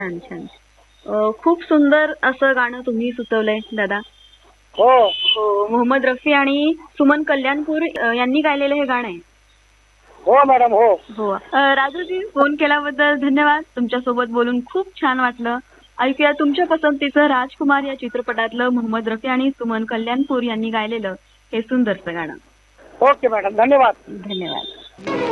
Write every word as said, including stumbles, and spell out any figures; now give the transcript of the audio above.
छान छान. अ, खूप सुंदर असं गाणं तुम्ही सुचवलंय दादा. हो हो, मोहम्मद रफी आणि सुमन कल्याणपूर अ, यांनी गायलेलं हे गाणं आहे. हो मॅडम हो. हो. अ, राजूजी, फोन केल्याबद्दल धन्यवाद. तुमच्यासोबत बोलून खूप छान वाटलं. ऐकूया तुमच्या पसंतीचं राजकुमार या चित्रपटातलं मोहम्मद रफी आणि सुमन कल्याणपूर यांनी गायलेलं हे सुंदरसं गाणं. ओके मॅडम, धन्यवाद. धन्यवाद.